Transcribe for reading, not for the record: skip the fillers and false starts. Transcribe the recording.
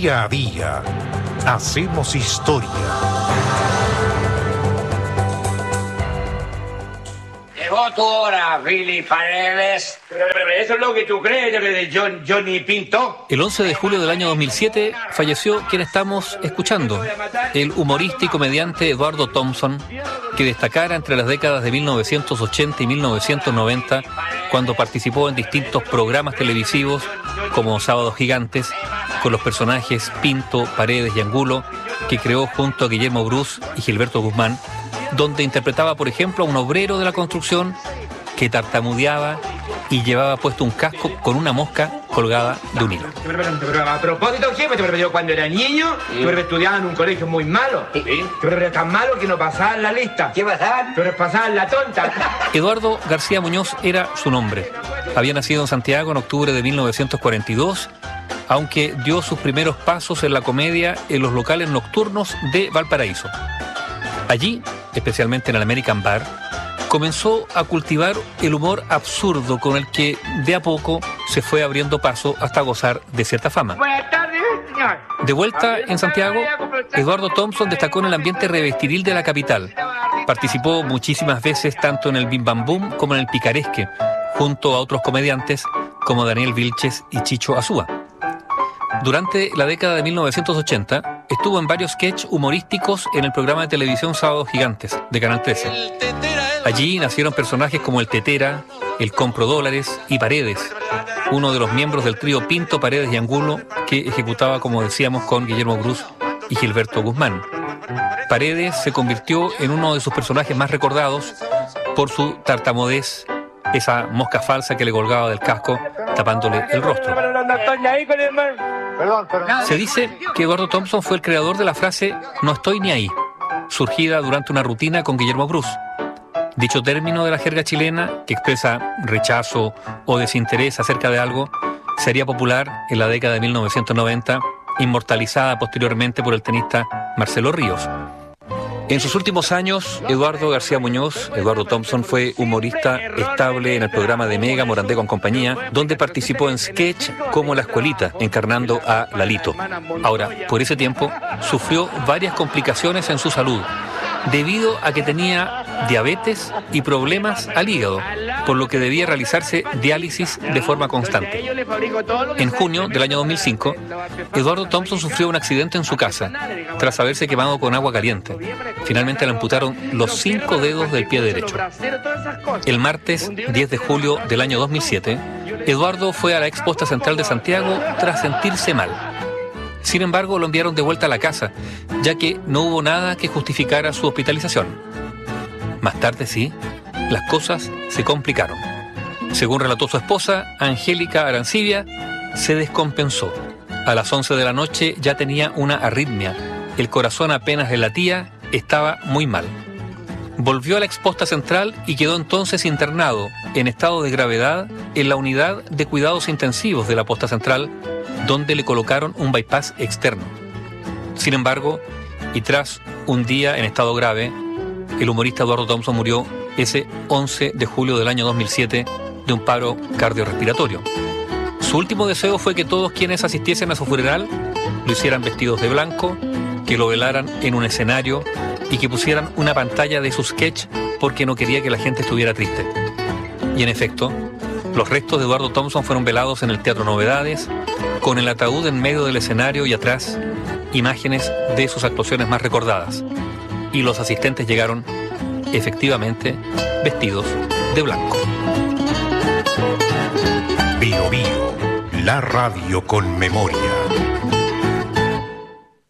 Día a día hacemos historia. Llegó tu hora, Billy Paredes. Eso es lo que tú crees de Johnny Pinto. El 11 de julio del año 2007 falleció quien estamos escuchando, el humorista y comediante Eduardo Thompson, que destacara entre las décadas de 1980 y 1990, cuando participó en distintos programas televisivos como Sábados Gigantes, con los personajes Pinto, Paredes y Angulo, que creó junto a Guillermo Brus y Gilberto Guzmán, donde interpretaba, por ejemplo, a un obrero de la construcción que tartamudeaba y llevaba puesto un casco con una mosca colgada de un hilo. Pero a propósito, jefe, yo cuando era niño, estudiaba en un colegio muy malo. Pero tan malo que no pasaba en la lista. ¿Qué pasaba? Pero pasaba en la tonta. Eduardo García Muñoz era su nombre. Había nacido en Santiago en octubre de 1942, aunque dio sus primeros pasos en la comedia en los locales nocturnos de Valparaíso. Allí, especialmente en el American Bar, comenzó a cultivar el humor absurdo con el que de a poco se fue abriendo paso hasta gozar de cierta fama. Buenas tardes, señor. De vuelta en Santiago, Eduardo Thompson destacó en el ambiente revestiril de la capital. Participó muchísimas veces tanto en el Bim Bam Boom como en el Picaresque, junto a otros comediantes como Daniel Vilches y Chicho Azúa. Durante la década de 1980, estuvo en varios sketches humorísticos en el programa de televisión Sábados Gigantes, de Canal 13. Allí nacieron personajes como el Tetera, el Compro Dólares y Paredes, uno de los miembros del trío Pinto, Paredes y Angulo, que ejecutaba, como decíamos, con Guillermo Brus y Gilberto Guzmán. Paredes se convirtió en uno de sus personajes más recordados por su tartamudez, esa mosca falsa que le colgaba del casco tapándole el rostro. Se dice que Eduardo Thompson fue el creador de la frase "no estoy ni ahí", surgida durante una rutina con Guillermo Brus. Dicho término de la jerga chilena, que expresa rechazo o desinterés acerca de algo, sería popular en la década de 1990, inmortalizada posteriormente por el tenista Marcelo Ríos. En sus últimos años, Eduardo García Muñoz, Eduardo Thompson, fue humorista estable en el programa de Mega Morandé con compañía, donde participó en sketch como La Escuelita, encarnando a Lalito. Ahora, por ese tiempo, sufrió varias complicaciones en su salud, debido a que tenía diabetes y problemas al hígado, por lo que debía realizarse diálisis de forma constante. En junio del año 2005, Eduardo Thompson sufrió un accidente en su casa, tras haberse quemado con agua caliente. Finalmente le amputaron los 5 dedos del pie derecho. El martes 10 de julio del año 2007, Eduardo fue a la Exposta Central de Santiago tras sentirse mal. Sin embargo, lo enviaron de vuelta a la casa, ya que no hubo nada que justificara su hospitalización. Más tarde, sí, las cosas se complicaron. Según relató su esposa, Angélica Arancibia, se descompensó. A las 11 de la noche ya tenía una arritmia. El corazón apenas le latía, estaba muy mal. Volvió a la Exposta Central y quedó entonces internado, en estado de gravedad, en la unidad de cuidados intensivos de la Posta Central, donde le colocaron un bypass externo. Sin embargo, y tras un día en estado grave, el humorista Eduardo Thompson murió ese 11 de julio del año 2007 de un paro cardiorrespiratorio. Su último deseo fue que todos quienes asistiesen a su funeral lo hicieran vestidos de blanco, que lo velaran en un escenario y que pusieran una pantalla de su sketch porque no quería que la gente estuviera triste. Y en efecto, los restos de Eduardo Thompson fueron velados en el Teatro Novedades, con el ataúd en medio del escenario y atrás imágenes de sus actuaciones más recordadas. Y los asistentes llegaron, efectivamente, vestidos de blanco. Bio Bio, la radio con memoria.